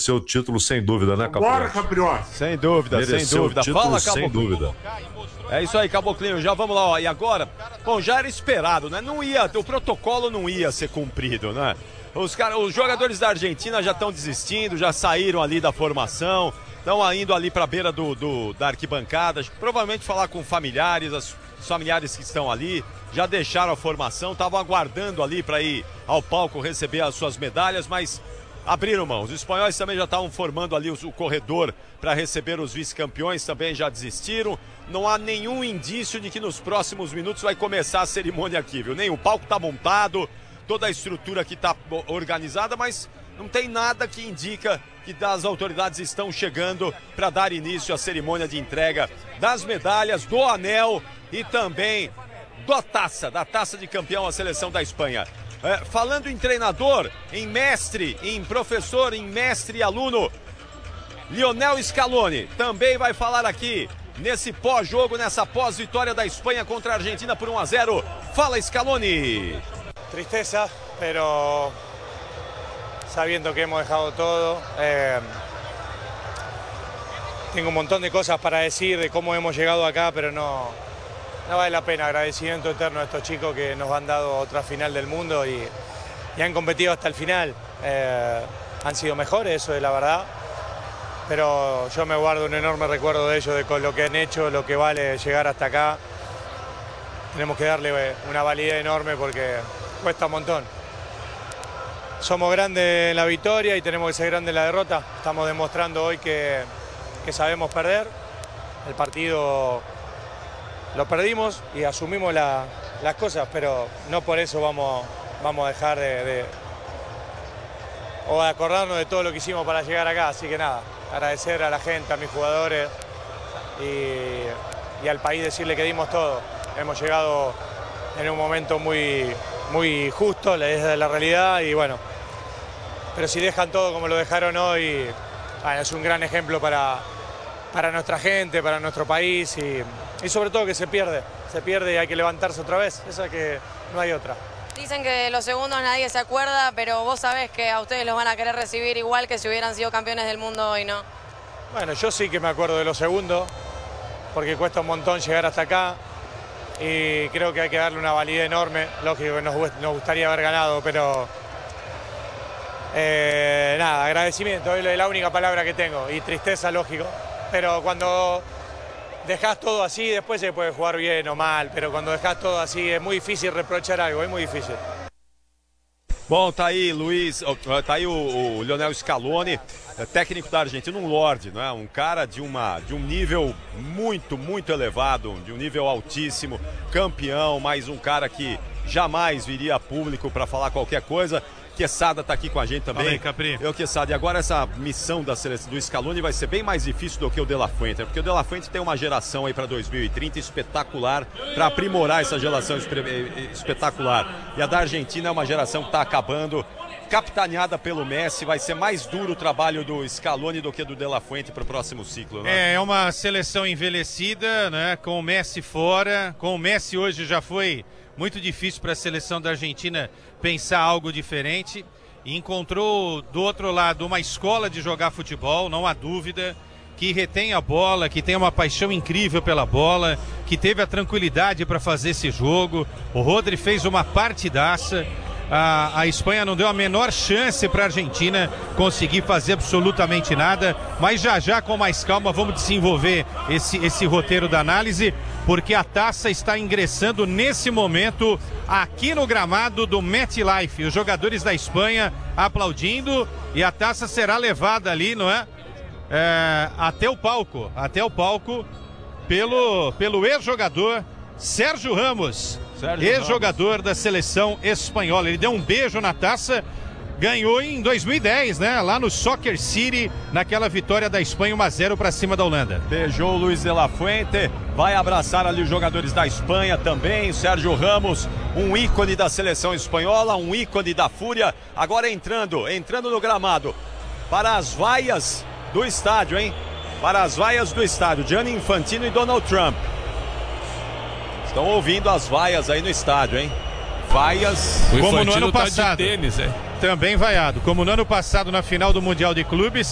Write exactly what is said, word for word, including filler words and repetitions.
Mereceu o título sem dúvida, né, Bora, Capriati? Capriati. Sem dúvida, Mereceu sem dúvida. o título Fala, sem Caboclinho. dúvida. É isso aí, Caboclinho. Já vamos lá, ó. E agora, bom, já era esperado, né? Não ia, o protocolo não ia ser cumprido, né? Os, cara, os jogadores da Argentina já estão desistindo, já saíram ali da formação, estão indo ali para a beira do, do, da arquibancada, provavelmente falar com familiares, as, os familiares que estão ali, já deixaram a formação, estavam aguardando ali para ir ao palco receber as suas medalhas, mas abriram mão. Os espanhóis também já estavam formando ali o, o corredor para receber os vice-campeões, também já desistiram. Não há nenhum indício de que nos próximos minutos vai começar a cerimônia aqui, viu? Nem o palco está montado, toda a estrutura aqui está organizada, mas não tem nada que indica que as autoridades estão chegando para dar início à cerimônia de entrega das medalhas, do anel e também da taça, da taça de campeão à seleção da Espanha. É, falando em treinador, em mestre, em professor, em mestre e aluno, Lionel Scaloni também vai falar aqui nesse pós-jogo, nessa pós-vitória da Espanha contra a Argentina por um a zero. Fala, Scaloni! Tristeza, pero sabiendo que hemos dejado todo, eh, tengo un montón de cosas para decir de cómo hemos llegado acá, pero no, no vale la pena. Agradecimiento eterno a estos chicos que nos han dado otra final del mundo y, y han competido hasta el final. Eh, han sido mejores, eso es la verdad, pero yo me guardo un enorme recuerdo de ellos, de con lo que han hecho, lo que vale llegar hasta acá. Tenemos que darle una validez enorme porque cuesta un montón. Somos grandes en la victoria y tenemos que ser grandes en la derrota. Estamos demostrando hoy que, que sabemos perder. El partido lo perdimos y asumimos la, las cosas, pero no por eso vamos, vamos a dejar de, de o de acordarnos de todo lo que hicimos para llegar acá. Así que nada, agradecer a la gente, a mis jugadores y, y al país, decirle que dimos todo. Hemos llegado en un momento muy, muy justo, es la realidad, y bueno, pero si dejan todo como lo dejaron hoy, bueno, es un gran ejemplo para, para nuestra gente, para nuestro país y, y sobre todo que se pierde, se pierde y hay que levantarse otra vez, esa que no hay otra. Dicen que los segundos nadie se acuerda, pero vos sabés que a ustedes los van a querer recibir igual que si hubieran sido campeones del mundo hoy, ¿no? Bueno, yo sí que me acuerdo de los segundos, porque cuesta un montón llegar hasta acá. Y creo que hay que darle una validez enorme. Lógico que nos, nos gustaría haber ganado, pero eh, nada, agradecimiento es la única palabra que tengo, y tristeza, lógico, pero cuando dejás todo así, después se puede jugar bien o mal, pero cuando dejás todo así es muy difícil reprochar algo, es muy difícil. Bom, tá aí, Luiz, tá aí o, o Lionel Scaloni, técnico da Argentina, um lorde, não é? Um cara de, uma, de um nível muito, muito elevado, de um nível altíssimo, campeão, mas um cara que jamais viria a público para falar qualquer coisa. Quesada tá aqui com a gente também. Fala aí, Capri. Eu, Quesada, e agora essa missão da seleção do Scaloni vai ser bem mais difícil do que o De La Fuente, porque o De La Fuente tem uma geração aí para dois mil e trinta espetacular, para aprimorar essa geração espetacular. E a da Argentina é uma geração que está acabando, capitaneada pelo Messi. Vai ser mais duro o trabalho do Scaloni do que do De La Fuente para o próximo ciclo, né? É, é uma seleção envelhecida, né? Com o Messi fora, com o Messi hoje já foi muito difícil para a seleção da Argentina pensar algo diferente. E encontrou do outro lado uma escola de jogar futebol, não há dúvida, que retém a bola, que tem uma paixão incrível pela bola, que teve a tranquilidade para fazer esse jogo. O Rodri fez uma partidaça. A, a Espanha não deu a menor chance para a Argentina conseguir fazer absolutamente nada, mas já já com mais calma vamos desenvolver esse, esse roteiro da análise, porque a taça está ingressando nesse momento aqui no gramado do MetLife, os jogadores da Espanha aplaudindo, e a taça será levada ali, não é? É até o palco, até o palco pelo, pelo ex-jogador Sérgio Ramos, ex-jogador da seleção espanhola. Ele deu um beijo na taça, ganhou em dois mil e dez, né? Lá no Soccer City, naquela vitória da Espanha um a zero para cima da Holanda. Beijou o Luiz De La Fuente, vai abraçar ali os jogadores da Espanha também. Sérgio Ramos, um ícone da seleção espanhola, um ícone da Fúria. Agora entrando, entrando no gramado para as vaias do estádio, hein? Para as vaias do estádio, Gianni Infantino e Donald Trump. Estão ouvindo as vaias aí no estádio, hein? Vaias. Como no ano passado. Tá de tênis, é. Também vaiado. Como no ano passado na final do Mundial de Clubes.